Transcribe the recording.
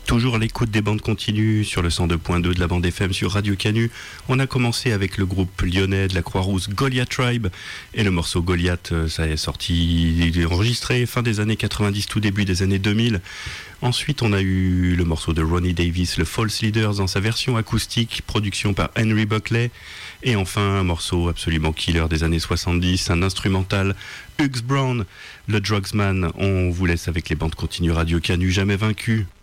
Toujours à l'écoute des bandes continues sur le 102.2 de la bande FM sur Radio Canu. On a commencé avec le groupe lyonnais de la Croix-Rousse Goliath Tribe et le morceau Goliath, ça est sorti, enregistré fin des années 90, tout début des années 2000. Ensuite, on a eu le morceau de Ronnie Davis, le False Leaders dans sa version acoustique, production par Henry Buckley. Et enfin, un morceau absolument killer des années 70, un instrumental, Hughes Brown, le Drugsman. On vous laisse avec les bandes continues Radio Canu, jamais vaincu.